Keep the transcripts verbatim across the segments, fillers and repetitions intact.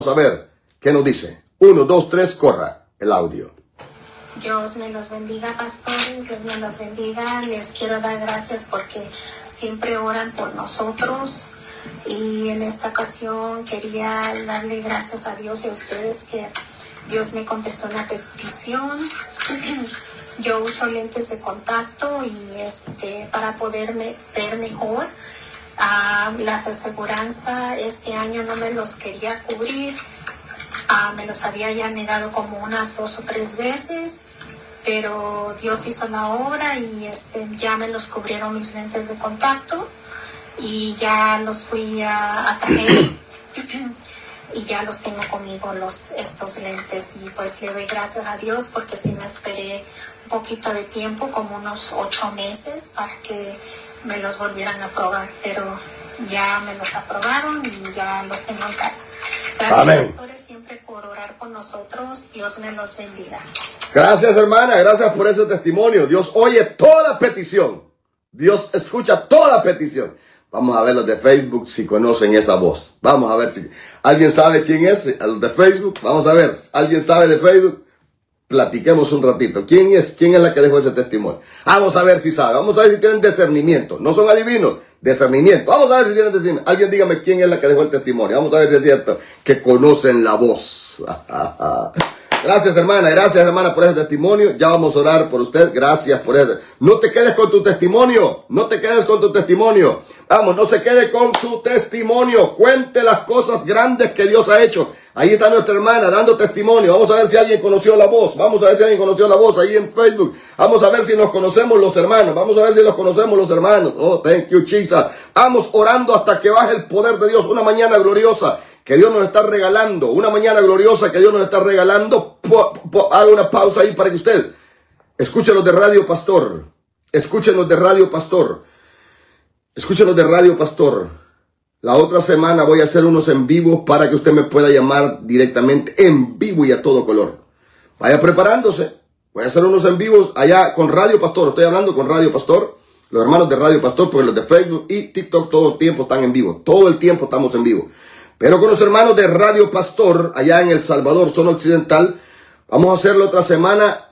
a ver qué nos dice. Uno, dos, tres, corra el audio. Dios me los bendiga, pastores, Dios me los bendiga. Les quiero dar gracias porque siempre oran por nosotros. Y en esta ocasión quería darle gracias a Dios y a ustedes que Dios me contestó una petición. Yo uso lentes de contacto y este para poderme ver mejor. Uh, las aseguranzas este año no me los quería cubrir. Uh, me los había ya negado como unas dos o tres veces, pero Dios hizo la obra y este ya me los cubrieron mis lentes de contacto y ya los fui a, a traer y ya los tengo conmigo los estos lentes y pues le doy gracias a Dios porque sí me esperé un poquito de tiempo, como unos ocho meses para que me los volvieran a probar, pero ya me los aprobaron y ya los tengo en casa. Gracias, Amén. Pastores, siempre por orar por nosotros. Dios me los bendiga. Gracias, hermana. Gracias por ese testimonio. Dios oye toda petición. Dios escucha toda petición. Vamos a ver los de Facebook si conocen esa voz. Vamos a ver si alguien sabe quién es. Los de Facebook. Vamos a ver. ¿Alguien sabe de Facebook? Platiquemos un ratito. ¿Quién es? ¿Quién es la que dejó ese testimonio? Vamos a ver si sabe. Vamos a ver si tienen discernimiento. No son adivinos. Discernimiento. Vamos a ver si tienen discernimiento. Alguien dígame quién es la que dejó el testimonio. Vamos a ver si es cierto que conocen la voz. Gracias, hermana. Gracias, hermana, por ese testimonio. Ya vamos a orar por usted. Gracias por eso. No te quedes con tu testimonio. No te quedes con tu testimonio. Vamos, no se quede con su testimonio. Cuente las cosas grandes que Dios ha hecho. Ahí está nuestra hermana dando testimonio. Vamos a ver si alguien conoció la voz. Vamos a ver si alguien conoció la voz ahí en Facebook. Vamos a ver si nos conocemos los hermanos. Vamos a ver si los conocemos los hermanos. Oh, thank you, Jesus. Vamos orando hasta que baje el poder de Dios. Una mañana gloriosa que Dios nos está regalando. Una mañana gloriosa que Dios nos está regalando. Po, po, haga una pausa ahí para que usted escúchenos de Radio Pastor. Escúchenos de Radio Pastor. Escúchenos de Radio Pastor. La otra semana voy a hacer unos en vivo para que usted me pueda llamar directamente en vivo y a todo color. Vaya preparándose. Voy a hacer unos en vivos allá con Radio Pastor. Estoy hablando con Radio Pastor. Los hermanos de Radio Pastor, porque los de Facebook y TikTok todo el tiempo están en vivo. Todo el tiempo estamos en vivo. Pero con los hermanos de Radio Pastor, allá en El Salvador, zona occidental, vamos a hacer la otra semana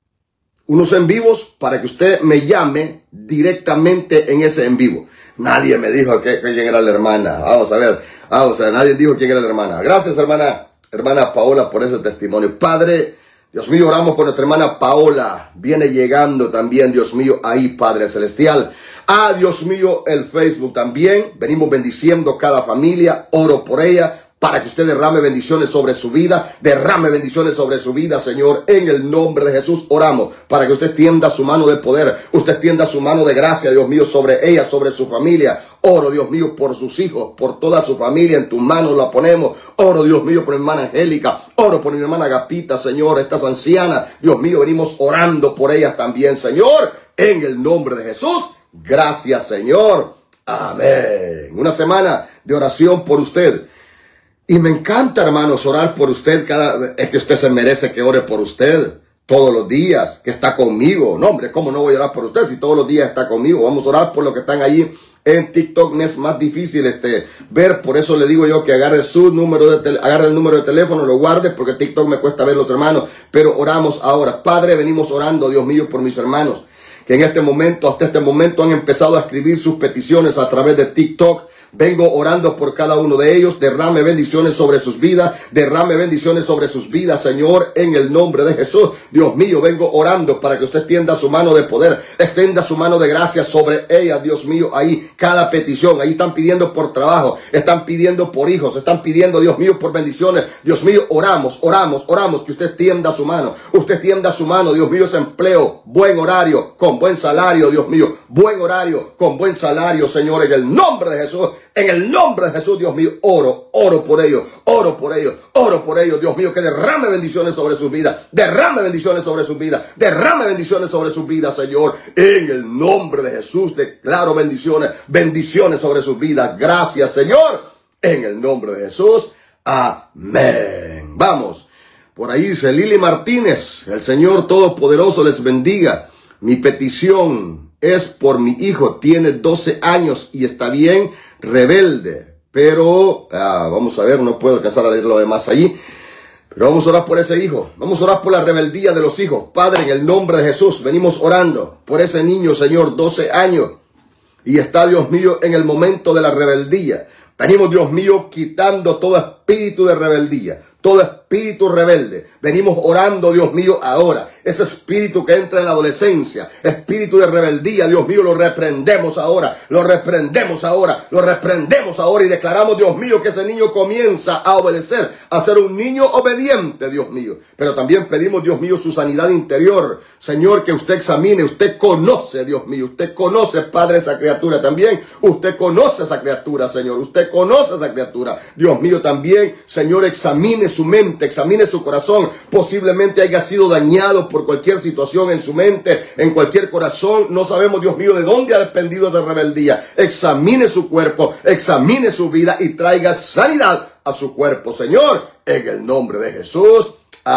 unos en vivos para que usted me llame directamente en ese en vivo. Nadie me dijo que, que quién era la hermana. Vamos a ver, vamos a ver, nadie dijo quién era la hermana. Gracias, hermana, hermana Paola, por ese testimonio. Padre, Dios mío, oramos por nuestra hermana Paola. Viene llegando también, Dios mío, ahí, Padre Celestial. Ah, Dios mío, el Facebook también. Venimos bendiciendo cada familia. Oro por ella para que usted derrame bendiciones sobre su vida. Derrame bendiciones sobre su vida, Señor. En el nombre de Jesús oramos para que usted extienda su mano de poder. Usted extienda su mano de gracia, Dios mío, sobre ella, sobre su familia. Oro, Dios mío, por sus hijos, por toda su familia. En tus manos la ponemos. Oro, Dios mío, por mi hermana Angélica. Oro por mi hermana Agapita, Señor. Estas ancianas, Dios mío, venimos orando por ellas también, Señor. En el nombre de Jesús. Gracias, Señor. Amén. Una semana de oración por usted. Y me encanta, hermanos, orar por usted. Cada es que usted se merece que ore por usted todos los días, que está conmigo. No, hombre, ¿cómo no voy a orar por usted si todos los días está conmigo? Vamos a orar por los que están allí en TikTok. Me es más difícil este ver, por eso le digo yo que agarre su número de tele, agarre el número de teléfono, lo guarde, porque TikTok me cuesta ver los hermanos. Pero oramos ahora. Padre, venimos orando, Dios mío, por mis hermanos que en este momento, hasta este momento, han empezado a escribir sus peticiones a través de TikTok. Vengo orando por cada uno de ellos. Derrame bendiciones sobre sus vidas. Derrame bendiciones sobre sus vidas, Señor, en el nombre de Jesús. Dios mío, vengo orando para que usted extienda su mano de poder, extienda su mano de gracia sobre ella, Dios mío. Ahí, cada petición. Ahí están pidiendo por trabajo, están pidiendo por hijos, están pidiendo, Dios mío, por bendiciones. Dios mío, oramos, oramos, oramos que usted extienda su mano. Usted extienda su mano, Dios mío, ese empleo, buen horario, con buen salario, Dios mío. Buen horario, con buen salario, Señor, en el nombre de Jesús. En el nombre de Jesús, Dios mío, oro, oro por ellos, oro por ellos, oro por ellos, Dios mío, que derrame bendiciones sobre sus vidas, derrame bendiciones sobre sus vidas, derrame bendiciones sobre sus vidas, Señor. En el nombre de Jesús declaro bendiciones, bendiciones sobre sus vidas. Gracias, Señor, en el nombre de Jesús. Amén. Vamos, por ahí dice Lili Martínez, el Señor Todopoderoso les bendiga. Mi petición es por mi hijo, tiene doce años y está bien rebelde, pero ah, vamos a ver, no puedo alcanzar a leer lo demás allí. Pero vamos a orar por ese hijo. Vamos a orar por la rebeldía de los hijos. Padre, en el nombre de Jesús, venimos orando por ese niño, Señor, doce años. Y está, Dios mío, en el momento de la rebeldía. Venimos, Dios mío, quitando todo espíritu de rebeldía, todo espíritu rebelde. Venimos orando, Dios mío, ahora. Ese espíritu que entra en la adolescencia, espíritu de rebeldía, Dios mío, lo reprendemos ahora. Lo reprendemos ahora. Lo reprendemos ahora y declaramos, Dios mío, que ese niño comienza a obedecer, a ser un niño obediente, Dios mío. Pero también pedimos, Dios mío, su sanidad interior. Señor, que usted examine, usted conoce, Dios mío, usted conoce, Padre, esa criatura también. Usted conoce esa criatura, Señor. Usted conoce esa criatura. Dios mío, también, Señor, examine su mente, examine su corazón. Posiblemente haya sido dañado por cualquier situación en su mente, en cualquier corazón. No sabemos, Dios mío, de dónde ha dependido esa rebeldía. Examine su cuerpo, examine su vida y traiga sanidad a su cuerpo, Señor, en el nombre de Jesús.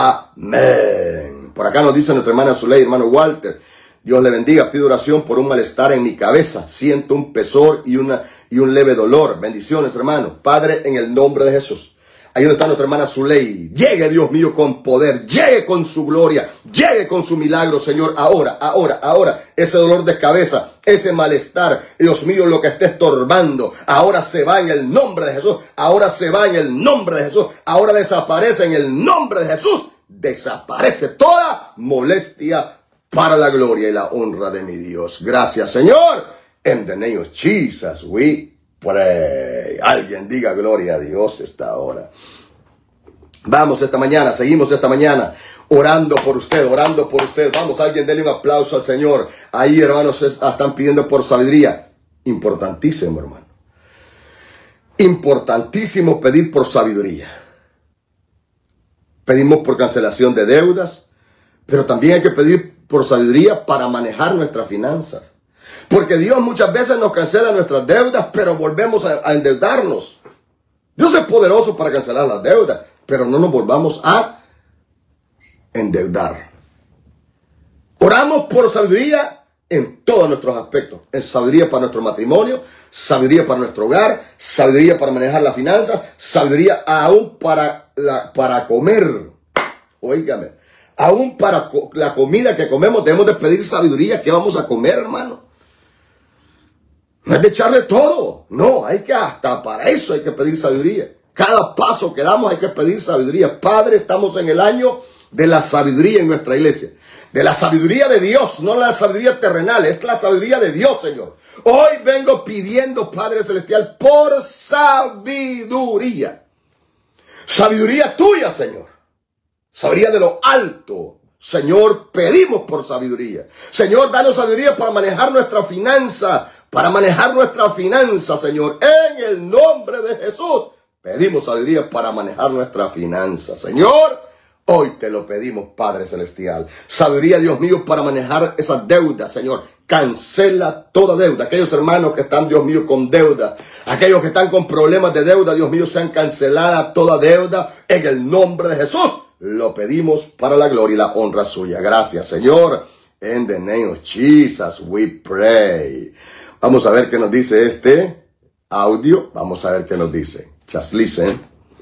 Amén. Por acá nos dice nuestra hermana Zuley, hermano Walter. Dios le bendiga. Pido oración por un malestar en mi cabeza. Siento un pesor y, una, y un leve dolor. Bendiciones, hermano. Padre, en el nombre de Jesús. Ahí donde está nuestra hermana Zuley. Llegue, Dios mío, con poder. Llegue con su gloria. Llegue con su milagro, Señor. Ahora, ahora, ahora. Ese dolor de cabeza, ese malestar, Dios mío, lo que esté estorbando, ahora se va en el nombre de Jesús. Ahora se va en el nombre de Jesús. Ahora desaparece en el nombre de Jesús. Desaparece toda molestia para la gloria y la honra de mi Dios. Gracias, Señor. In the name of Jesus, we pray. Alguien diga gloria a Dios esta hora. Vamos esta mañana, seguimos esta mañana orando por usted, orando por usted. Vamos, alguien dele un aplauso al Señor. Ahí, hermanos, están pidiendo por sabiduría. Importantísimo, hermano. Importantísimo pedir por sabiduría. Pedimos por cancelación de deudas, pero también hay que pedir por sabiduría para manejar nuestras finanzas. Porque Dios muchas veces nos cancela nuestras deudas, pero volvemos a, a endeudarnos. Dios es poderoso para cancelar las deudas, pero no nos volvamos a endeudar. Oramos por sabiduría en todos nuestros aspectos. En sabiduría para nuestro matrimonio, sabiduría para nuestro hogar, sabiduría para manejar las finanzas, sabiduría aún para, la, para comer. Óigame, aún para la comida que comemos debemos de pedir sabiduría. ¿Qué vamos a comer, hermano? No es de echarle todo. No, hay que hasta para eso hay que pedir sabiduría. Cada paso que damos hay que pedir sabiduría. Padre, estamos en el año de la sabiduría en nuestra iglesia. De la sabiduría de Dios, no la sabiduría terrenal, es la sabiduría de Dios, Señor. Hoy vengo pidiendo, Padre Celestial, por sabiduría. Sabiduría tuya, Señor. Sabiduría de lo alto. Señor, pedimos por sabiduría. Señor, danos sabiduría para manejar nuestra finanza, para manejar nuestra finanza, Señor. En el nombre de Jesús, pedimos sabiduría para manejar nuestra finanza, Señor. Hoy te lo pedimos, Padre Celestial. Sabiduría, Dios mío, para manejar esas deudas, Señor. Cancela toda deuda. Aquellos hermanos que están, Dios mío, con deuda. Aquellos que están con problemas de deuda, Dios mío, sean canceladas toda deuda. En el nombre de Jesús, lo pedimos para la gloria y la honra suya. Gracias, Señor. In the name of Jesus, we pray. Vamos a ver qué nos dice este audio. Vamos a ver qué nos dice. Just listen.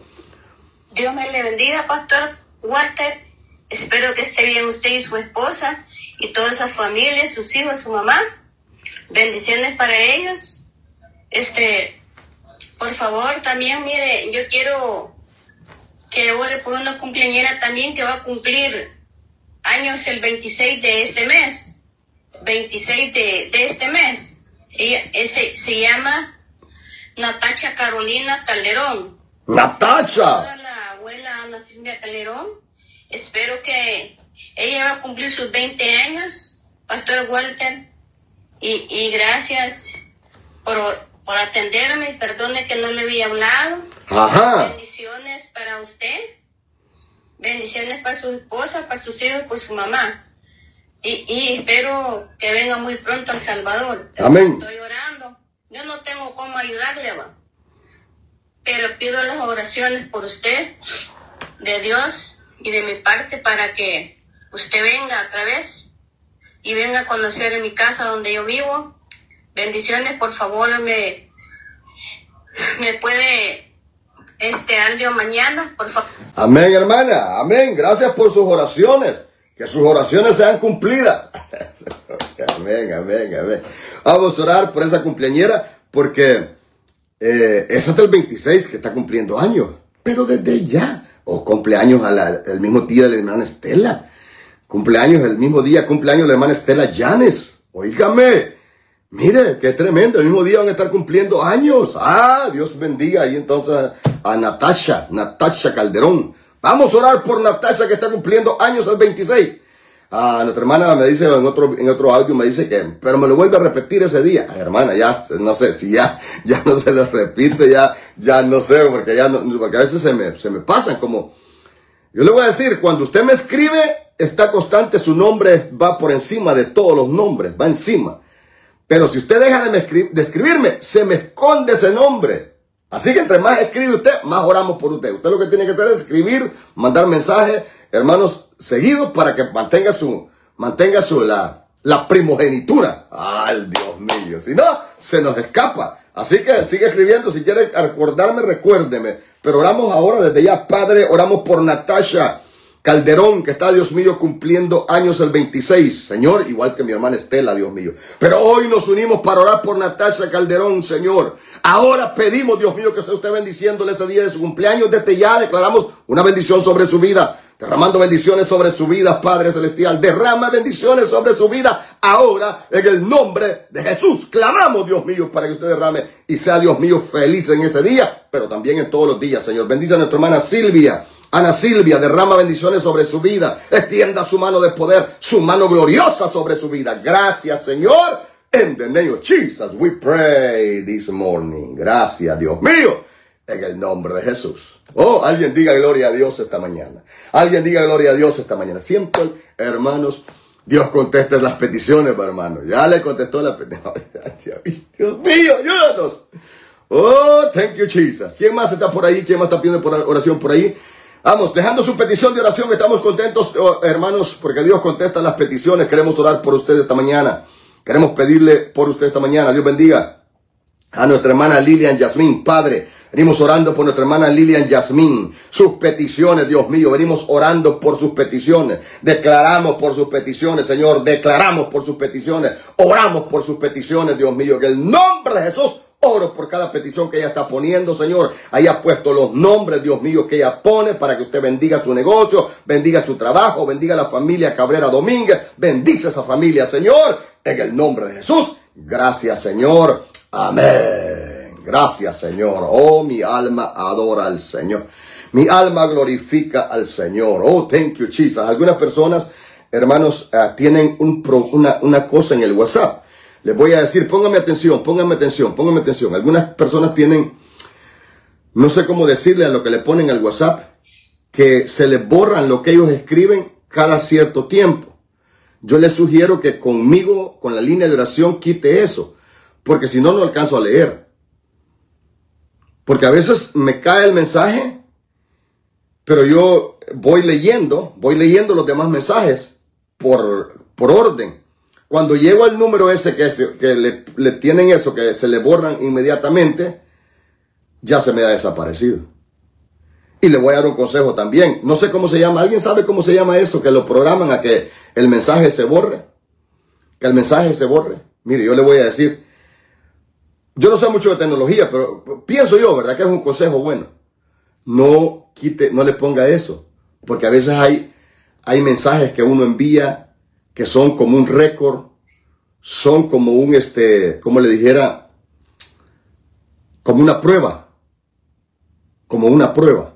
Dios me le bendiga, Pastor Walter, espero que esté bien usted y su esposa y toda esa familia, sus hijos, su mamá. Bendiciones para ellos. Este, por favor, también, mire, yo quiero que ore por una cumpleañera también que va a cumplir años el veintiséis de este mes. veintiséis de, de este mes. Ella ese, se llama Natacha Carolina Calderón. Natacha. Abuela Ana Silvia Calderón, espero que ella va a cumplir sus veinte años, Pastor Walter, y, y gracias por, por atenderme, perdone que no le había hablado. Ajá. Bendiciones para usted, bendiciones para su esposa, para sus hijos, por su mamá, y, y espero que venga muy pronto al Salvador. Amén. Estoy orando, yo no tengo cómo ayudarle, va. Pero pido las oraciones por usted, de Dios y de mi parte, para que usted venga otra vez y venga a conocer en mi casa donde yo vivo. Bendiciones, por favor, me ¿Me puede este audio mañana, por favor? Amén, hermana. Amén. Gracias por sus oraciones. Que sus oraciones sean cumplidas. Amén, amén, amén. Vamos a orar por esa cumpleañera porque eh, es hasta el veintiséis que está cumpliendo años. Pero desde ya. O cumpleaños el mismo día de la hermana Estela. Cumpleaños el mismo día, cumpleaños la hermana Estela Llanes. Óigame. Mire, qué tremendo. El mismo día van a estar cumpliendo años. Ah, Dios bendiga. Y entonces a Natasha, Natasha Calderón. Vamos a orar por Natasha que está cumpliendo años el veintiséis. Ah, nuestra hermana me dice en otro, en otro audio, me dice que, pero me lo vuelve a repetir ese día. Ay, hermana, ya, no sé, si ya, ya no se lo repite, ya, ya no sé, porque ya no, porque a veces se me, se me pasan como, yo le voy a decir, cuando usted me escribe, está constante, su nombre va por encima de todos los nombres, va encima. Pero si usted deja de, me escri de escribirme, se me esconde ese nombre. Así que entre más escribe usted, más oramos por usted. Usted lo que tiene que hacer es escribir, mandar mensajes, hermanos, seguidos para que mantenga su, mantenga su, la, la primogenitura. Ay, Dios mío. Si no, se nos escapa. Así que sigue escribiendo. Si quiere recordarme, recuérdeme. Pero oramos ahora desde ya, Padre. Oramos por Natasha Calderón, que está, Dios mío, cumpliendo años el veintiséis. Señor, igual que mi hermana Estela, Dios mío. Pero hoy nos unimos para orar por Natasha Calderón, Señor. Ahora pedimos, Dios mío, que sea usted bendiciéndole ese día de su cumpleaños. Desde ya declaramos una bendición sobre su vida. Derramando bendiciones sobre su vida, Padre Celestial. Derrama bendiciones sobre su vida ahora en el nombre de Jesús. Clamamos, Dios mío, para que usted derrame y sea, Dios mío, feliz en ese día, pero también en todos los días, Señor. Bendice a nuestra hermana Silvia. Ana Silvia, derrama bendiciones sobre su vida. Extienda su mano de poder, su mano gloriosa sobre su vida. Gracias, Señor. In the name of Jesus, we pray this morning. Gracias, Dios mío, en el nombre de Jesús. Oh, alguien diga gloria a Dios esta mañana. Alguien diga gloria a Dios esta mañana. Siempre, hermanos, Dios contesta las peticiones, hermano. Ya le contestó la petición. Dios mío, ayúdanos. Oh, thank you, Jesus. ¿Quién más está por ahí? ¿Quién más está pidiendo por oración por ahí? Vamos, dejando su petición de oración, estamos contentos, oh, hermanos, porque Dios contesta las peticiones. Queremos orar por usted esta mañana. Queremos pedirle por usted esta mañana. Dios bendiga a nuestra hermana Lilian Yasmín. Padre, venimos orando por nuestra hermana Lilian Yasmín. Sus peticiones, Dios mío, venimos orando por sus peticiones. Declaramos por sus peticiones, Señor. Declaramos por sus peticiones. Oramos por sus peticiones, Dios mío. Que el nombre de Jesús, oro por cada petición que ella está poniendo, Señor. Ahí ha puesto los nombres, Dios mío, que ella pone para que usted bendiga su negocio, bendiga su trabajo, bendiga la familia Cabrera Domínguez. Bendice esa familia, Señor, en el nombre de Jesús. Gracias, Señor. Amén. Gracias, Señor. Oh, mi alma adora al Señor. Mi alma glorifica al Señor. Oh, thank you, Jesus. Algunas personas, hermanos, uh, tienen un pro, una, una cosa en el WhatsApp. Les voy a decir, pónganme atención, pónganme atención, pónganme atención. Algunas personas tienen, no sé cómo decirle a lo que le ponen al WhatsApp, que se les borran lo que ellos escriben cada cierto tiempo. Yo les sugiero que conmigo, con la línea de oración, quite eso, porque si no, no alcanzo a leer. Porque a veces me cae el mensaje, pero yo voy leyendo, voy leyendo los demás mensajes por, por orden. Cuando llego al número ese que, se, que le, le tienen eso, que se le borran inmediatamente, ya se me ha desaparecido. Y le voy a dar un consejo también. No sé cómo se llama. ¿Alguien sabe cómo se llama eso? Que lo programan a que el mensaje se borre. Que el mensaje se borre. Mire, yo le voy a decir. Yo no sé mucho de tecnología, pero pienso yo, ¿verdad? Que es un consejo bueno. No quite, no le ponga eso. Porque a veces hay, hay mensajes que uno envía que son como un récord, son como un, este, como le dijera, como una prueba, como una prueba.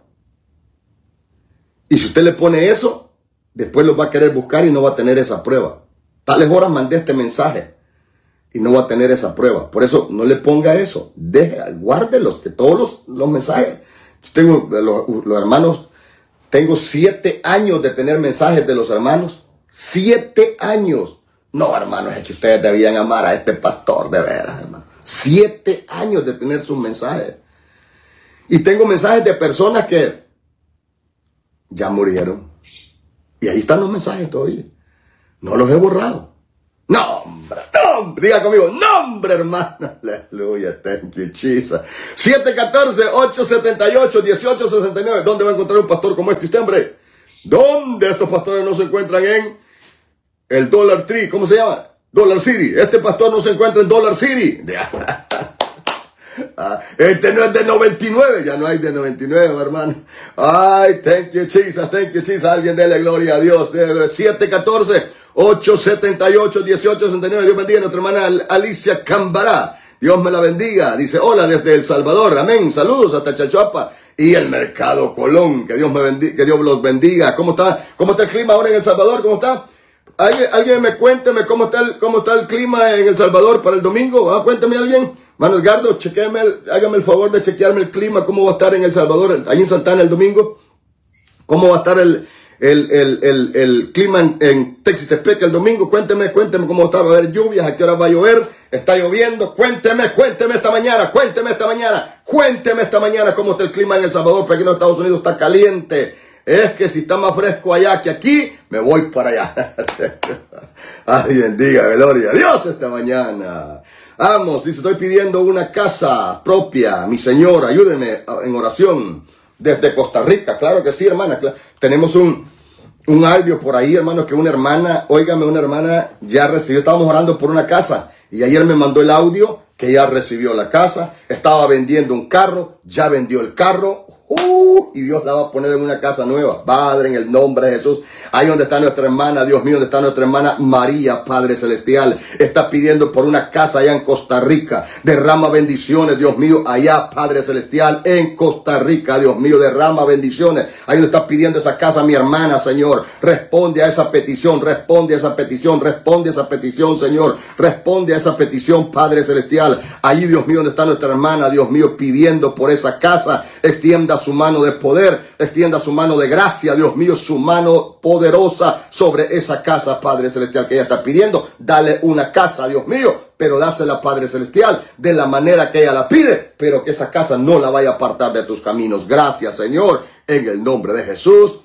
Y si usted le pone eso, después lo va a querer buscar y no va a tener esa prueba. Tales horas mandé este mensaje y no va a tener esa prueba. Por eso no le ponga eso, deje, guárdelos, que todos los, los mensajes, yo tengo los, los hermanos, tengo siete años de tener mensajes de los hermanos. Siete años. No, hermanos, es que ustedes debían amar a este pastor, de veras, hermano. Siete años de tener sus mensajes. Y tengo mensajes de personas que ya murieron. Y ahí están los mensajes todavía. No los he borrado. No, hombre, no, nombre, diga conmigo, nombre, hermano. Aleluya, thank you, Jesus. siete uno cuatro, ocho siete ocho, uno ocho seis nueve. ¿Dónde va a encontrar un pastor como este? Usted, hombre, ¿dónde estos pastores no se encuentran? En el Dollar Tree, ¿cómo se llama? Dollar City. Este pastor no se encuentra en Dollar City. Este no es de noventa y nueve, ya no hay de noventa y nueve, hermano. Ay, thank you, Jesus, thank you, Jesus. Alguien dele gloria a Dios. siete uno cuatro, ocho siete ocho, uno ocho seis nueve. Dios bendiga a nuestra hermana Alicia Cambará. Dios me la bendiga. Dice, hola desde El Salvador. Amén. Saludos hasta Chachuapa y el Mercado Colón. Que Dios me bendiga, que Dios los bendiga. ¿Cómo está? ¿Cómo está el clima ahora en El Salvador? ¿Cómo está? ¿Alguien, alguien me cuénteme cómo está el, cómo está el clima en El Salvador para el domingo? ¿Ah? Cuéntame alguien. Mano Edgardo, chequéame, el, hágame el favor de chequearme el clima, cómo va a estar en El Salvador, allí en Santana el domingo. ¿Cómo va a estar el, el, el, el, el clima en, en Texitepec el domingo? Cuénteme, cuénteme cómo está, va a haber lluvias, a qué hora va a llover, está lloviendo. Cuénteme, cuénteme esta mañana, cuénteme esta mañana, cuénteme esta mañana cómo está el clima en El Salvador, porque aquí en los Estados Unidos está caliente. Es que si está más fresco allá que aquí, me voy para allá. Ay, bendiga, gloria a Dios esta mañana. Vamos, dice, estoy pidiendo una casa propia. Mi Señor, ayúdeme en oración. Desde Costa Rica, claro que sí, hermana. Tenemos un, un audio por ahí, hermano, que una hermana, óigame, una hermana ya recibió, estábamos orando por una casa. Y ayer me mandó el audio que ya recibió la casa. Estaba vendiendo un carro, ya vendió el carro. Uh, y Dios la va a poner en una casa nueva. Padre, en el nombre de Jesús. Ahí donde está nuestra hermana, Dios mío, donde está nuestra hermana María, Padre Celestial. Está pidiendo por una casa allá en Costa Rica. Derrama bendiciones, Dios mío, allá, Padre Celestial, en Costa Rica, Dios mío, derrama bendiciones. Ahí donde está pidiendo esa casa mi hermana, Señor. Responde a esa petición, responde a esa petición, responde a esa petición, Señor. Responde a esa petición, Padre Celestial. Allí, Dios mío, donde está nuestra hermana, Dios mío, pidiendo por esa casa. Extienda su mano de poder, extienda su mano de gracia, Dios mío, su mano poderosa sobre esa casa, Padre Celestial, que ella está pidiendo. Dale una casa, Dios mío, pero dásela, Padre Celestial, de la manera que ella la pide, pero que esa casa no la vaya a apartar de tus caminos. Gracias, Señor, en el nombre de Jesús.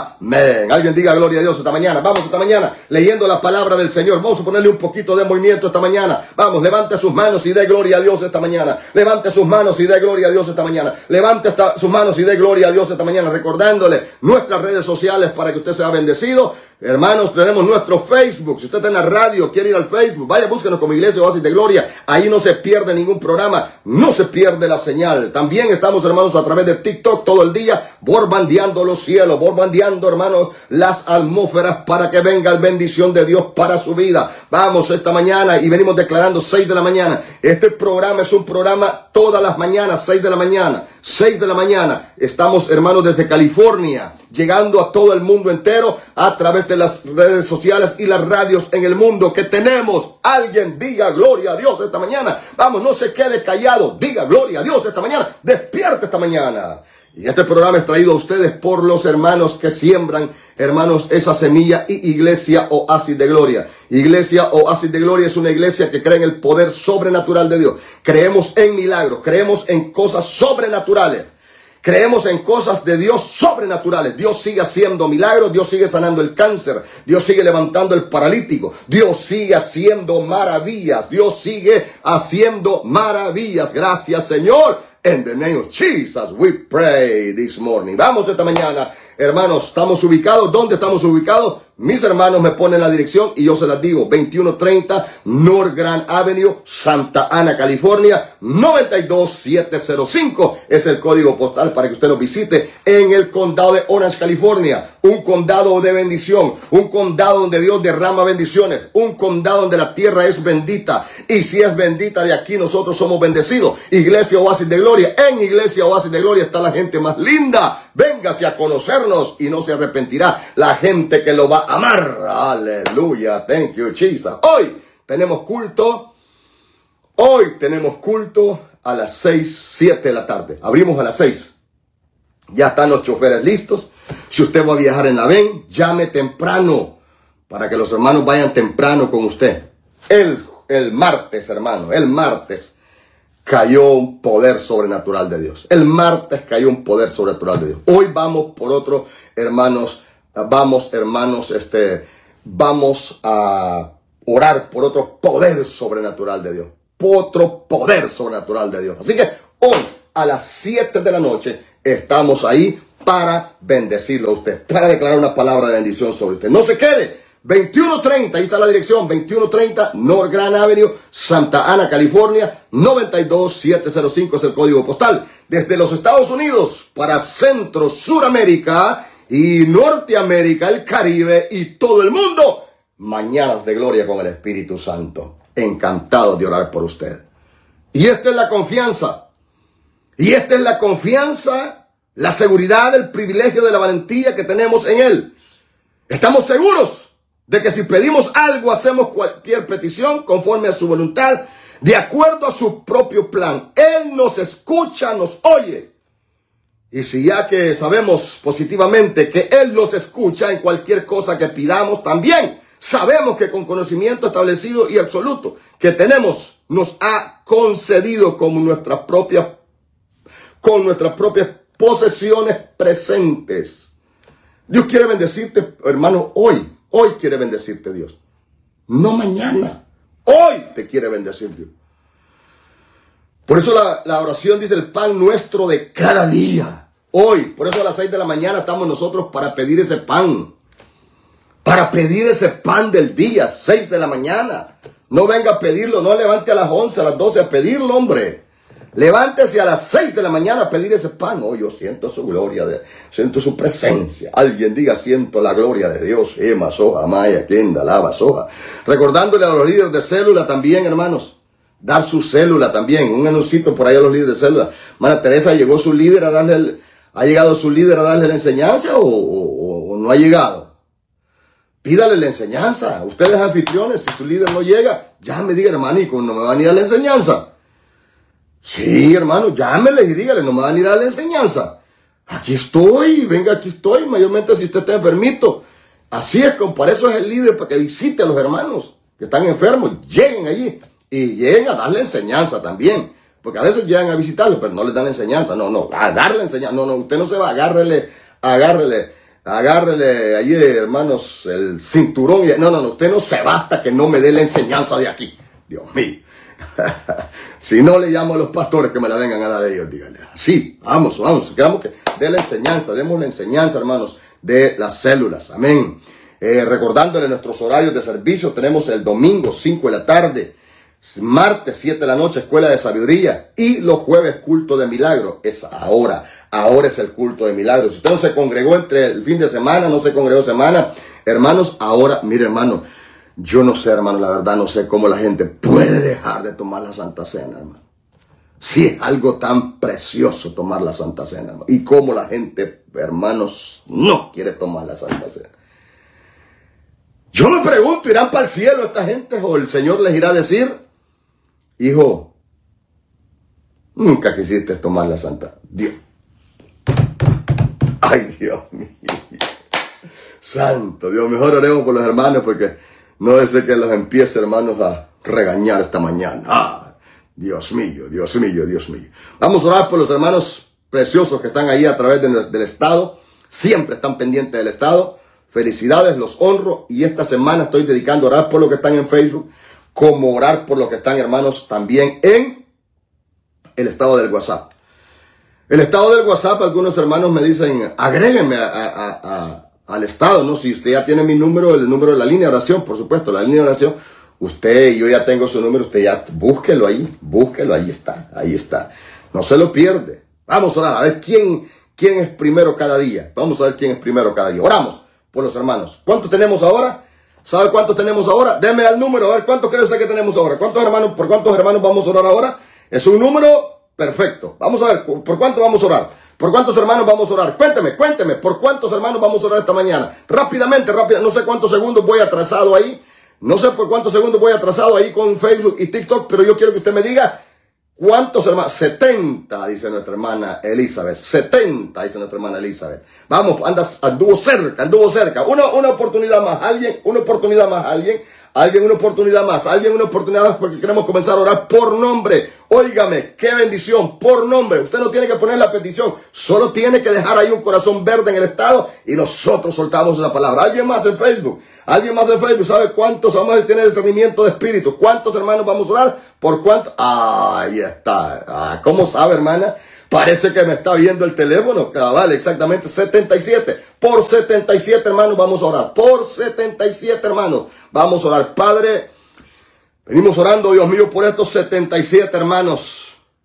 Amén. Alguien diga gloria a Dios esta mañana. Vamos esta mañana leyendo la palabra del Señor. Vamos a ponerle un poquito de movimiento esta mañana. Vamos, levante sus manos y dé gloria a Dios esta mañana. Levante sus manos y dé gloria a Dios esta mañana. Levante esta, sus manos y dé gloria a Dios esta mañana. Recordándole nuestras redes sociales para que usted sea bendecido. Hermanos, tenemos nuestro Facebook. Si usted está en la radio, quiere ir al Facebook, vaya, búsquenos como Iglesia Oasis de Gloria. Ahí no se pierde ningún programa, no se pierde la señal. También estamos, hermanos, a través de TikTok todo el día, borbandeando los cielos, borbandeando, hermanos, las atmósferas para que venga la bendición de Dios para su vida. Vamos esta mañana y venimos declarando seis de la mañana. Este programa es un programa todas las mañanas, seis de la mañana, seis de la mañana. Estamos, hermanos, desde California, llegando a todo el mundo entero a través de las redes sociales y las radios en el mundo que tenemos. Alguien diga gloria a Dios esta mañana. Vamos, no se quede callado. Diga gloria a Dios esta mañana. Despierte esta mañana. Y este programa es traído a ustedes por los hermanos que siembran, hermanos, esa semilla y Iglesia Oasis de Gloria. Iglesia Oasis de Gloria es una iglesia que cree en el poder sobrenatural de Dios. Creemos en milagros, creemos en cosas sobrenaturales. Creemos en cosas de Dios sobrenaturales. Dios sigue haciendo milagros, Dios sigue sanando el cáncer, Dios sigue levantando el paralítico, Dios sigue haciendo maravillas, Dios sigue haciendo maravillas. Gracias, Señor. In the name of Jesus, we pray this morning. Vamos esta mañana, hermanos, estamos ubicados. ¿Dónde estamos ubicados? Mis hermanos me ponen la dirección y yo se las digo. veintiuno treinta North Grand Avenue, Santa Ana, California, noventa y dos mil setecientos cinco. Es el código postal para que usted nos visite en el condado de Orange, California. Un condado de bendición. Un condado donde Dios derrama bendiciones. Un condado donde la tierra es bendita. Y si es bendita, de aquí nosotros somos bendecidos. Iglesia Oasis de Gloria. En Iglesia Oasis de Gloria está la gente más linda. Véngase a conocernos y no se arrepentirá. La gente que lo va a amar. Aleluya. Thank you, Jesus. Hoy tenemos culto. Hoy tenemos culto a las seis, siete de la tarde. Abrimos a las seis. Ya están los choferes listos. Si usted va a viajar en la ven, llame temprano para que los hermanos vayan temprano con usted. El, el martes, hermano, el martes cayó un poder sobrenatural de Dios. El martes cayó un poder sobrenatural de Dios. Hoy vamos por otro, hermanos, vamos, hermanos, este, vamos a orar por otro poder sobrenatural de Dios. Otro poder sobrenatural de Dios. Así que hoy a las siete de la noche estamos ahí para bendecirlo a usted, para declarar una palabra de bendición sobre usted. No se quede. veintiuno treinta, ahí está la dirección, veintiuno treinta North Grand Avenue, Santa Ana, California, noventa y dos mil setecientos cinco es el código postal. Desde los Estados Unidos para Centro, Suramérica y Norteamérica, el Caribe y todo el mundo. Mañanas de gloria con el Espíritu Santo. Encantado de orar por usted. Y esta es la confianza. Y esta es la confianza, la seguridad, el privilegio de la valentía que tenemos en Él. Estamos seguros de que si pedimos algo, hacemos cualquier petición conforme a su voluntad, de acuerdo a su propio plan. Él nos escucha, nos oye. Y si ya que sabemos positivamente que Él nos escucha en cualquier cosa que pidamos, también sabemos que con conocimiento establecido y absoluto que tenemos, nos ha concedido como nuestra propia, con nuestras propias posesiones presentes. Dios quiere bendecirte, hermano, hoy. Hoy quiere bendecirte Dios. No mañana. Hoy te quiere bendecir Dios. Por eso la, la oración dice el pan nuestro de cada día. Hoy. Por eso a las seis de la mañana estamos nosotros para pedir ese pan. Para pedir ese pan del día. seis de la mañana. No venga a pedirlo. No levante a las once, a las doce a pedirlo, hombre. Levántese a las seis de la mañana a pedir ese pan. Oh, yo siento su gloria, de, siento su presencia. Alguien diga, siento la gloria de Dios. Ema, soja, maya, kenda, lava, soja. Recordándole a los líderes de célula también, hermanos. Dar su célula también. Un anuncito por ahí a los líderes de célula. Hermana Teresa, ¿llegó su líder a darle el, ¿ha llegado su líder a darle la enseñanza o, o, o no ha llegado? Pídale la enseñanza. Ustedes anfitriones, si su líder no llega, ya me diga, hermano, ¿y no me van a ir a la enseñanza? Sí, hermano, llámele y dígale, no me van a ir a la enseñanza. Aquí estoy, venga, aquí estoy, mayormente si usted está enfermito. Así es, para eso es el líder, para que visite a los hermanos que están enfermos, lleguen allí y lleguen a darle enseñanza también. Porque a veces llegan a visitarlo, pero no les dan enseñanza. No, no, a darle enseñanza. No, no, usted no se va, agárrele, agárrele, agárrele allí, hermanos, el cinturón. Y, no, no, no, usted no se va hasta que no me dé la enseñanza de aquí. Dios mío. Si no, le llamo a los pastores que me la vengan a dar a ellos, díganle. Sí, vamos, vamos, queremos que dé la enseñanza, demos la enseñanza, hermanos, de las células, amén. Eh, recordándole nuestros horarios de servicio, tenemos el domingo cinco de la tarde, martes siete de la noche, escuela de sabiduría, y los jueves culto de milagro. Es ahora, ahora es el culto de milagro. Si usted no se congregó entre el fin de semana, no se congregó semana, hermanos, ahora, mire, hermano, yo no sé, hermano, la verdad no sé cómo la gente puede dejar de tomar la Santa Cena, hermano. Si es algo tan precioso tomar la Santa Cena, hermano. Y cómo la gente, hermanos, no quiere tomar la Santa Cena. Yo me pregunto, ¿irán para el cielo esta gente? ¿O el Señor les irá a decir, hijo, nunca quisiste tomar la Santa? Dios. Ay, Dios mío. Santo Dios, mejor oremos por los hermanos porque no deseo que los empiece, hermanos, a regañar esta mañana. Ah, Dios mío, Dios mío, Dios mío. Vamos a orar por los hermanos preciosos que están ahí a través de, del Estado. Siempre están pendientes del Estado. Felicidades, los honro. Y esta semana estoy dedicando a orar por los que están en Facebook, como orar por los que están, hermanos, también en el estado del WhatsApp. El estado del WhatsApp, algunos hermanos me dicen, agréguenme a... a, a al estado, ¿no? Si usted ya tiene mi número, el número de la línea de oración, por supuesto, la línea de oración, usted, yo ya tengo su número, usted ya, búsquelo ahí, búsquelo, ahí está, ahí está. No se lo pierde. Vamos a orar, a ver quién, quién es primero cada día. Vamos a ver quién es primero cada día. Oramos por los hermanos. ¿Cuántos tenemos ahora? ¿Sabe cuántos tenemos ahora? Deme al número, a ver, ¿cuántos cree usted que tenemos ahora? ¿Cuántos hermanos, por cuántos hermanos vamos a orar ahora? Es un número perfecto. Vamos a ver, ¿por cuánto vamos a orar? ¿Por cuántos hermanos vamos a orar? Cuénteme, cuénteme, ¿por cuántos hermanos vamos a orar esta mañana? Rápidamente, rápidamente, no sé cuántos segundos voy atrasado ahí. No sé por cuántos segundos voy atrasado ahí con Facebook y TikTok, pero yo quiero que usted me diga cuántos hermanos. setenta, dice nuestra hermana Elizabeth. setenta, dice nuestra hermana Elizabeth. Vamos, andas, anduvo cerca, anduvo cerca. Una, una oportunidad más, alguien, una oportunidad más, alguien. Alguien una oportunidad más, alguien una oportunidad más porque queremos comenzar a orar por nombre. Óigame, qué bendición, por nombre. Usted no tiene que poner la petición, solo tiene que dejar ahí un corazón verde en el estado y nosotros soltamos esa palabra. Alguien más en Facebook, alguien más en Facebook, ¿sabe cuántos vamos a tener discernimiento de espíritu? ¿Cuántos hermanos vamos a orar? ¿Por cuánto? Ah, ahí está. Ah, ¿cómo sabe, hermana? Parece que me está viendo el teléfono. Cabal, exactamente setenta y siete. Por setenta y siete hermanos vamos a orar. Por setenta y siete hermanos vamos a orar. Padre, venimos orando, Dios mío, por estos setenta y siete hermanos,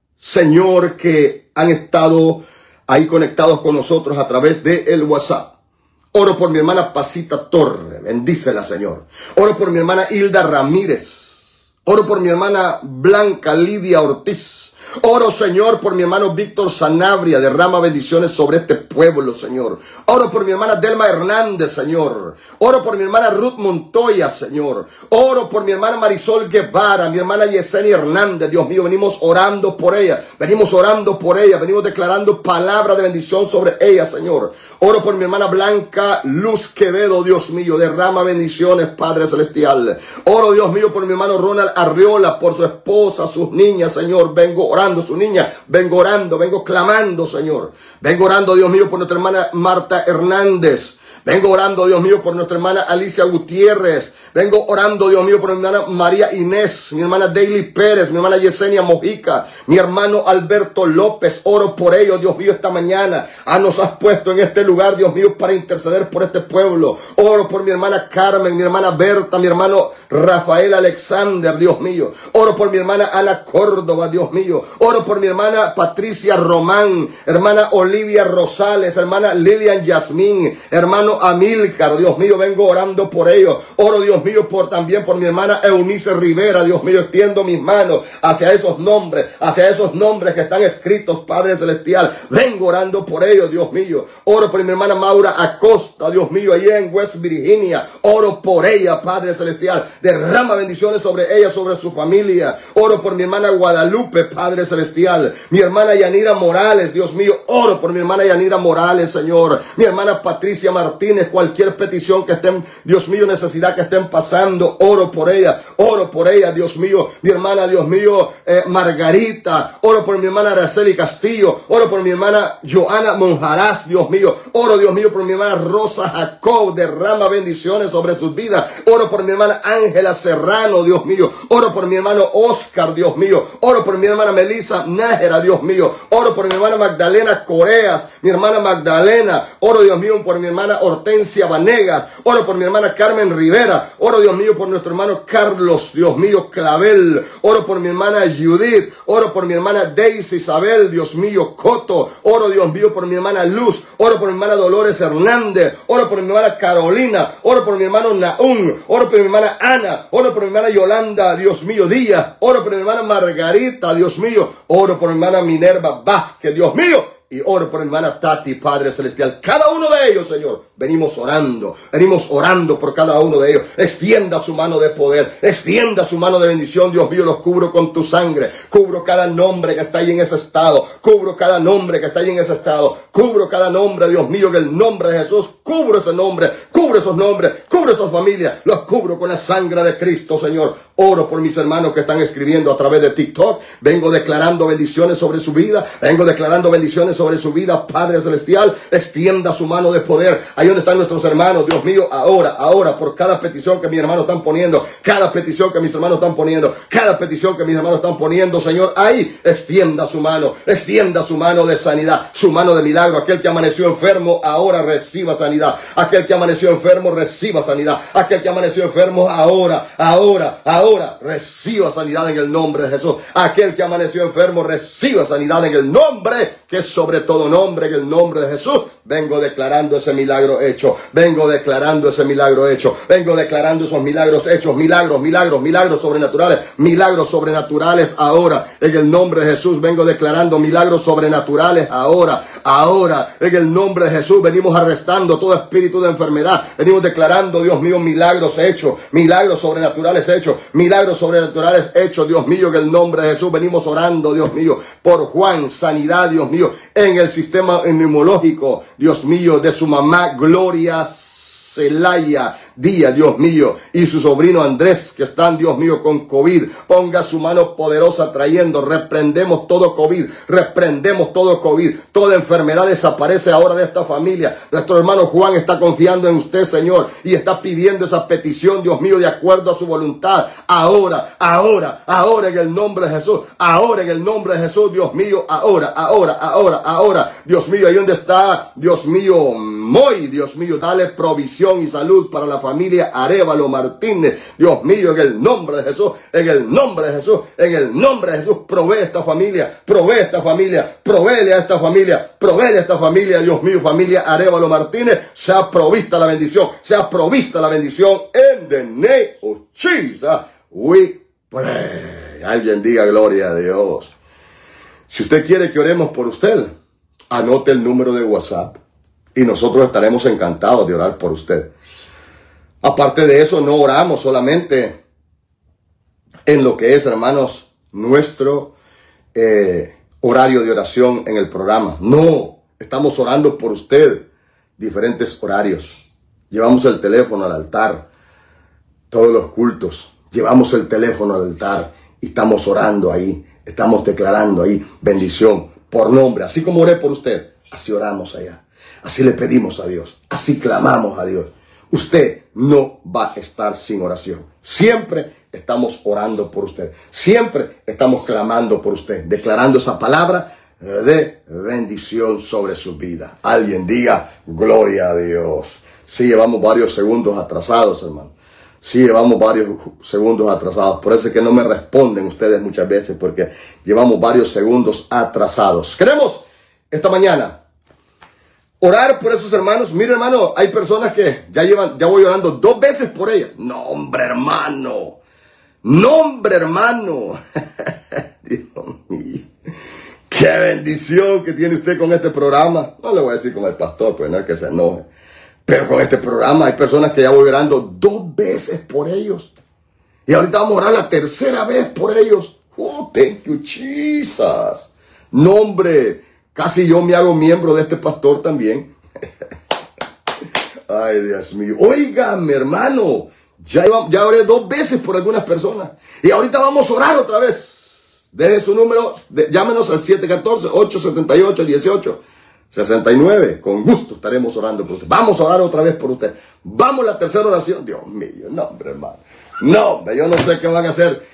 Señor, que han estado ahí conectados con nosotros a través de el WhatsApp. Oro por mi hermana Pasita Torre. Bendícela, Señor. Oro por mi hermana Hilda Ramírez. Oro por mi hermana Blanca Lidia Ortiz. Oro, Señor, por mi hermano Víctor Sanabria. Derrama bendiciones sobre este pueblo, Señor. Oro por mi hermana Delma Hernández, Señor. Oro por mi hermana Ruth Montoya, Señor. Oro por mi hermana Marisol Guevara, mi hermana Yesenia Hernández. Dios mío, venimos orando por ella. Venimos orando por ella. Venimos declarando palabra de bendición sobre ella, Señor. Oro por mi hermana Blanca Luz Quevedo, Dios mío. Derrama bendiciones, Padre Celestial. Oro, Dios mío, por mi hermano Ronald Arriola, por su esposa, sus niñas, Señor. Vengo orando. Su niña, vengo orando, vengo clamando, Señor. Vengo orando, Dios mío, por nuestra hermana Marta Hernández. Vengo orando, Dios mío, por nuestra hermana Alicia Gutiérrez. Vengo orando, Dios mío, por mi hermana María Inés, mi hermana Daily Pérez, mi hermana Yesenia Mojica, mi hermano Alberto López. Oro por ellos, Dios mío, esta mañana. Ah, nos has puesto en este lugar, Dios mío, para interceder por este pueblo. Oro por mi hermana Carmen, mi hermana Berta, mi hermano Rafael Alexander, Dios mío. Oro por mi hermana Ana Córdoba, Dios mío. Oro por mi hermana Patricia Román, hermana Olivia Rosales, hermana Lilian Yasmín, hermano Amílcar, Dios mío, vengo orando por ellos. Oro, Dios mío, por también por mi hermana Eunice Rivera, Dios mío, extiendo mis manos hacia esos nombres, hacia esos nombres que están escritos, Padre Celestial. Vengo orando por ellos, Dios mío. Oro por mi hermana Maura Acosta, Dios mío, allá en West Virginia. Oro por ella, Padre Celestial. Derrama bendiciones sobre ella, sobre su familia. Oro por mi hermana Guadalupe, Padre Celestial. Mi hermana Yanira Morales, Dios mío. Oro por mi hermana Yanira Morales, Señor. Mi hermana Patricia Martínez, cualquier petición que estén, Dios mío, necesidad que estén pasando, oro por ella, oro por ella, Dios mío. Mi hermana, Dios mío, eh, Margarita, oro por mi hermana Araceli Castillo, oro por mi hermana Joana Monjarás, Dios mío. Oro, Dios mío, por mi hermana Rosa Jacob, derrama bendiciones sobre sus vidas. Oro por mi hermana Ángela Serrano, Dios mío. Oro por mi hermano Oscar, Dios mío. Oro por mi hermana Melissa Nájera, Dios mío. Oro por mi hermana Magdalena Coreas, mi hermana Magdalena. Oro, Dios mío, por mi hermana Hortensia Vanegas. Oro por mi hermana Carmen Rivera. Oro, Dios mío, por nuestro hermano Carlos, Dios mío, Clavel. Oro por mi hermana Judith. Oro por mi hermana Daisy Isabel, Dios mío, Coto. Oro, Dios mío, por mi hermana Luz. Oro por mi hermana Dolores Hernández. Oro por mi hermana Carolina. Oro por mi hermano Naum. Oro por mi hermana Ana. Oro por mi hermana Yolanda, Dios mío, Díaz. Oro por mi hermana Margarita, Dios mío. Oro por mi hermana Minerva Vázquez, Dios mío. Y oro por mi hermana Tati, Padre Celestial. Cada uno de ellos, Señor, venimos orando. Venimos orando por cada uno de ellos. Extienda su mano de poder. Extienda su mano de bendición, Dios mío. Los cubro con tu sangre. Cubro cada nombre que está ahí en ese estado. Cubro cada nombre que está ahí en ese estado. Cubro cada nombre, Dios mío, que el nombre de Jesús. Cubro ese nombre. Cubro esos nombres. Cubro esas familias. Los cubro con la sangre de Cristo, Señor. Oro por mis hermanos que están escribiendo a través de TikTok. Vengo declarando bendiciones sobre su vida. Vengo declarando bendiciones sobre su vida, Padre Celestial. Extienda su mano de poder. Ahí donde están nuestros hermanos, Dios mío, ahora, ahora, por cada petición que mis hermanos están poniendo, cada petición que mis hermanos están poniendo, cada petición que mis hermanos están poniendo, Señor, ahí extienda su mano, extienda su mano de sanidad, su mano de milagro. Aquel que amaneció enfermo, ahora reciba sanidad. Aquel que amaneció enfermo, reciba sanidad. Aquel que amaneció enfermo, ahora, ahora, ahora, reciba sanidad en el nombre de Jesús. Aquel que amaneció enfermo, reciba sanidad en el nombre que es sobre todo nombre, en el nombre de Jesús. Vengo declarando ese milagro hecho. Vengo declarando ese milagro hecho. Vengo declarando esos milagros hechos. Milagros, milagros, milagros sobrenaturales. Milagros sobrenaturales ahora. En el nombre de Jesús vengo declarando milagros sobrenaturales ahora. Ahora, en el nombre de Jesús venimos arrestando todo espíritu de enfermedad. Venimos declarando, Dios mío, milagros hechos. Milagros sobrenaturales hechos. Milagros sobrenaturales hechos, Dios mío, en el nombre de Jesús. Venimos orando, Dios mío, por Juan, sanidad, Dios mío, en el sistema inmunológico, Dios mío, de su mamá Gloria Celaya. Díaz, Dios mío, y su sobrino Andrés, que están, Dios mío, con COVID. Ponga su mano poderosa trayendo, reprendemos todo COVID, reprendemos todo COVID. Toda enfermedad desaparece ahora de esta familia. Nuestro hermano Juan está confiando en usted, Señor, y está pidiendo esa petición, Dios mío, de acuerdo a su voluntad. Ahora, ahora, ahora en el nombre de Jesús, ahora en el nombre de Jesús, Dios mío, ahora, ahora, ahora, ahora, Dios mío, ahí donde está, Dios mío, Moy, Dios mío, dale provisión y salud para la familia Arevalo Martínez, Dios mío, en el nombre de Jesús, en el nombre de Jesús, en el nombre de Jesús, provee esta familia, provee esta familia, provéele a esta familia, provéele a esta familia, Dios mío, familia Arevalo Martínez, sea provista la bendición, sea provista la bendición, en the name of Jesus, we pray. Alguien diga gloria a Dios. Si usted quiere que oremos por usted, anote el número de WhatsApp y nosotros estaremos encantados de orar por usted. Aparte de eso, no oramos solamente en lo que es, hermanos, nuestro eh, horario de oración en el programa. No, estamos orando por usted, diferentes horarios. Llevamos el teléfono al altar, todos los cultos. Llevamos el teléfono al altar y estamos orando ahí. Estamos declarando ahí bendición por nombre. Así como oré por usted, así oramos allá. Así le pedimos a Dios. Así clamamos a Dios. Usted no va a estar sin oración. Siempre estamos orando por usted. Siempre estamos clamando por usted. Declarando esa palabra de bendición sobre su vida. Alguien diga gloria a Dios. Sí, llevamos varios segundos atrasados, hermano. Sí, llevamos varios segundos atrasados. Por eso es que no me responden ustedes muchas veces, porque llevamos varios segundos atrasados. Queremos esta mañana orar por esos hermanos. Mire, hermano, hay personas que ya llevan, ya voy orando dos veces por ellas. No, hombre, hermano. No, hombre, hermano. Dios mío. Qué bendición que tiene usted con este programa. No le voy a decir con el pastor, pues no es que se enoje. Pero con este programa hay personas que ya voy orando dos veces por ellos. Y ahorita vamos a orar la tercera vez por ellos. Oh, thank you, Jesus. No, hombre, casi yo me hago miembro de este pastor también. Ay, Dios mío. Óigame, hermano. Ya, iba, ya oré dos veces por algunas personas. Y ahorita vamos a orar otra vez. Deje su número, de, llámenos al siete uno cuatro, ocho siete ocho, uno ocho sesenta y nueve, con gusto estaremos orando por usted. Vamos a orar otra vez por usted. Vamos a la tercera oración. Dios mío, no, hombre, hermano. No, hombre, yo no sé qué van a hacer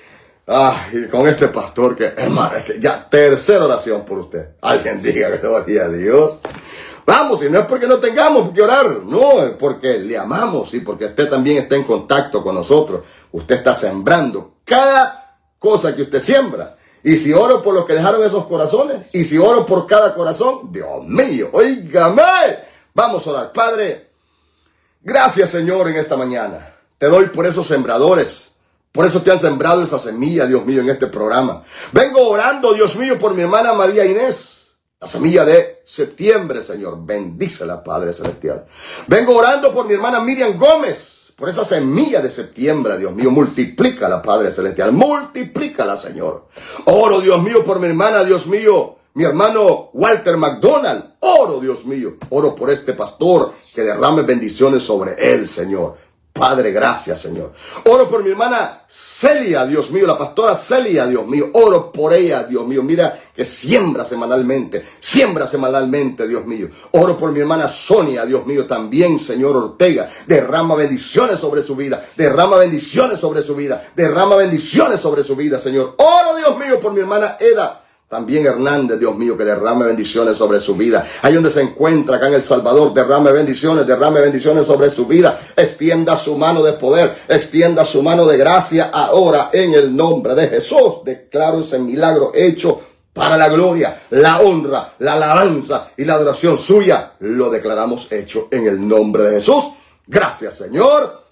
ay, con este pastor que, hermano, es que ya, tercera oración por usted. Alguien diga gloria a Dios. Vamos, y no es porque no tengamos que orar, no, es porque le amamos y porque usted también está en contacto con nosotros. Usted está sembrando cada cosa que usted siembra. Y si oro por los que dejaron esos corazones, y si oro por cada corazón, Dios mío, óigame, vamos a orar. Padre, gracias, Señor, en esta mañana. Te doy por esos sembradores, por eso te han sembrado esa semilla, Dios mío, en este programa. Vengo orando, Dios mío, por mi hermana María Inés, la semilla de septiembre, Señor. Bendícela, Padre Celestial. Vengo orando por mi hermana Miriam Gómez, por esa semilla de septiembre, Dios mío, multiplícala, Padre Celestial, multiplícala, Señor. Oro, Dios mío, por mi hermana, Dios mío, mi hermano Walter McDonald. Oro, Dios mío, oro por este pastor, que derrame bendiciones sobre él, Señor. Padre, gracias, Señor. Oro por mi hermana Celia, Dios mío, la pastora Celia, Dios mío. Oro por ella, Dios mío. Mira que siembra semanalmente, siembra semanalmente, Dios mío. Oro por mi hermana Sonia, Dios mío, también, Señor Ortega. Derrama bendiciones sobre su vida, derrama bendiciones sobre su vida, derrama bendiciones sobre su vida, Señor. Oro, Dios mío, por mi hermana Eda. También Hernández, Dios mío, que derrame bendiciones sobre su vida. Ahí donde se encuentra, acá en El Salvador, derrame bendiciones, derrame bendiciones sobre su vida. Extienda su mano de poder, extienda su mano de gracia ahora en el nombre de Jesús. Declaro ese milagro hecho para la gloria, la honra, la alabanza y la adoración suya. Lo declaramos hecho en el nombre de Jesús. Gracias, Señor.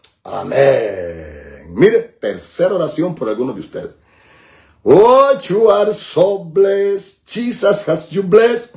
Amén. Mire, tercera oración por algunos de ustedes. Oh, you are so blessed. Jesus has you blessed.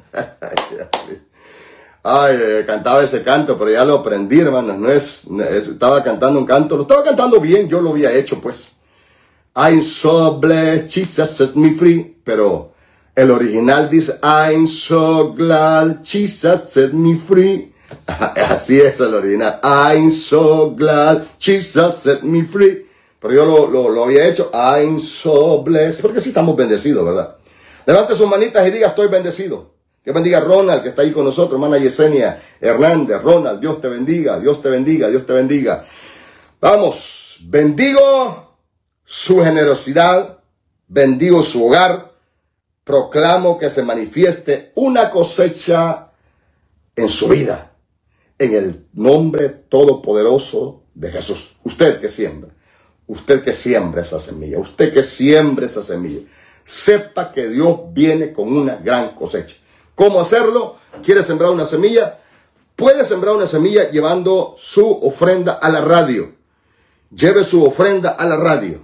Ay, eh, cantaba ese canto, pero ya lo aprendí, hermanos. No es, es, estaba cantando un canto. Lo estaba cantando bien, yo lo había hecho, pues. I'm so blessed, Jesus set me free. Pero el original dice, I'm so glad, Jesus set me free. Así es el original. I'm so glad Jesus set me free. Pero yo lo, lo, lo había hecho. I'm so blessed. Porque sí estamos bendecidos, ¿verdad? Levante sus manitas y diga, estoy bendecido. Que bendiga a Ronald, que está ahí con nosotros. Hermana Yesenia Hernández. Ronald, Dios te bendiga, Dios te bendiga, Dios te bendiga. Vamos, bendigo su generosidad, bendigo su hogar. Proclamo que se manifieste una cosecha en su vida. En el nombre todopoderoso de Jesús. Usted que siembra. Usted que siembra esa semilla. Usted que siembra esa semilla. Sepa que Dios viene con una gran cosecha. ¿Cómo hacerlo? ¿Quiere sembrar una semilla? Puede sembrar una semilla llevando su ofrenda a la radio. Lleve su ofrenda a la radio.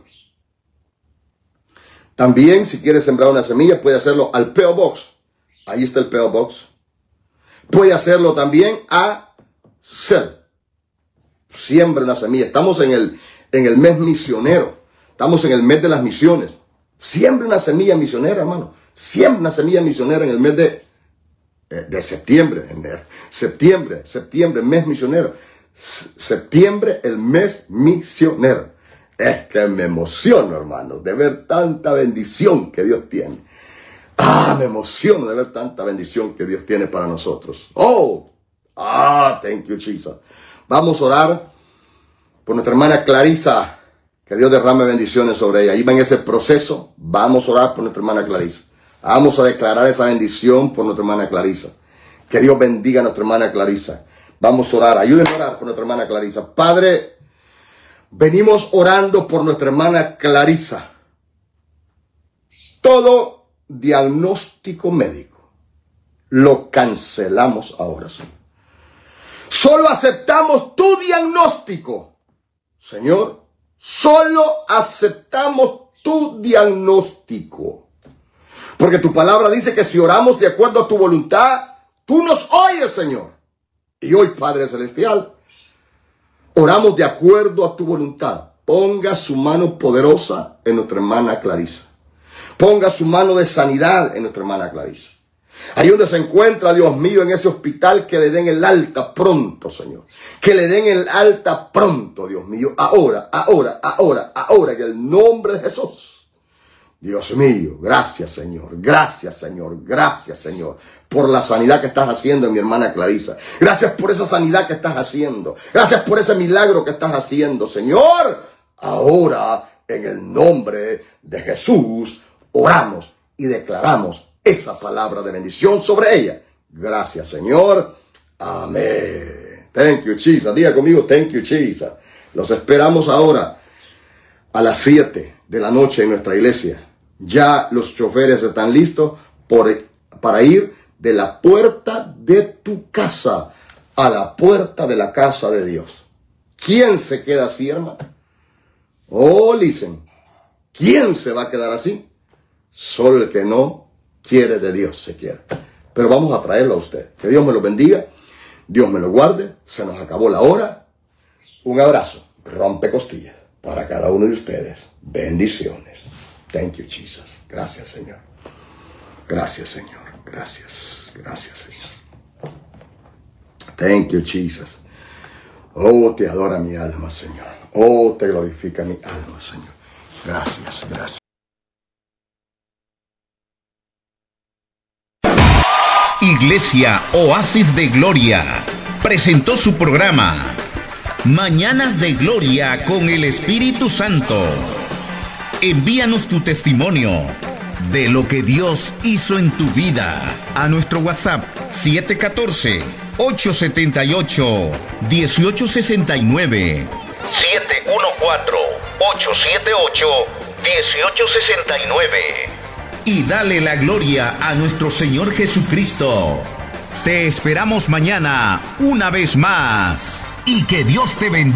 También, si quiere sembrar una semilla, puede hacerlo al P O Box. Ahí está el P O Box. Puede hacerlo también a Cel. Siembra una semilla. Estamos en el, en el mes misionero. Estamos en el mes de las misiones. Siembra una semilla misionera, hermano. Siembra una semilla misionera en el mes de, de septiembre. En septiembre, septiembre, mes misionero. S- septiembre, el mes misionero. Es que me emociono, hermano, de ver tanta bendición que Dios tiene. Ah, me emociono de ver tanta bendición que Dios tiene para nosotros. Oh, ah, thank you, Jesus. Vamos a orar por nuestra hermana Clarisa. Que Dios derrame bendiciones sobre ella. Ahí va en ese proceso. Vamos a orar por nuestra hermana Clarisa. Vamos a declarar esa bendición por nuestra hermana Clarisa. Que Dios bendiga a nuestra hermana Clarisa. Vamos a orar. Ayúdenme a orar por nuestra hermana Clarisa. Padre, venimos orando por nuestra hermana Clarisa. Todo diagnóstico médico lo cancelamos ahora, Señor. Solo aceptamos tu diagnóstico, Señor. Solo aceptamos tu diagnóstico. Porque tu palabra dice que si oramos de acuerdo a tu voluntad, tú nos oyes, Señor. Y hoy, Padre Celestial, oramos de acuerdo a tu voluntad. Ponga su mano poderosa en nuestra hermana Clarisa. Ponga su mano de sanidad en nuestra hermana Clarisa. Ahí donde se encuentra, Dios mío, en ese hospital, que le den el alta pronto, Señor. Que le den el alta pronto, Dios mío. Ahora, ahora, ahora, ahora, en el nombre de Jesús. Dios mío, gracias, Señor. Gracias, Señor. Gracias, Señor, por la sanidad que estás haciendo en mi hermana Clarisa. Gracias por esa sanidad que estás haciendo. Gracias por ese milagro que estás haciendo, Señor. Ahora, en el nombre de Jesús, oramos y declaramos esa palabra de bendición sobre ella. Gracias, Señor. Amén. Thank you, Jesus. Diga conmigo, thank you, Jesus. Los esperamos ahora a las siete de la noche en nuestra iglesia. Ya los choferes están listos por, para ir de la puerta de tu casa a la puerta de la casa de Dios. ¿Quién se queda así, hermano? Oh, listen. ¿Quién se va a quedar así? Solo el que no quiere de Dios se quiere. Pero vamos a traerlo a usted. Que Dios me lo bendiga. Dios me lo guarde. Se nos acabó la hora. Un abrazo. Rompe costillas para cada uno de ustedes. Bendiciones. Thank you, Jesus. Gracias, Señor. Gracias, Señor. Gracias. Gracias, Señor. Thank you, Jesus. Oh, te adora mi alma, Señor. Oh, te glorifica mi alma, Señor. Gracias, gracias. Iglesia Oasis de Gloria presentó su programa Mañanas de Gloria con el Espíritu Santo. Envíanos tu testimonio de lo que Dios hizo en tu vida a nuestro WhatsApp siete uno cuatro, ocho siete ocho, uno ocho seis nueve. siete uno cuatro, ocho siete ocho, uno ocho seis nueve. Y dale la gloria a nuestro Señor Jesucristo. Te esperamos mañana una vez más. Y que Dios te bendiga.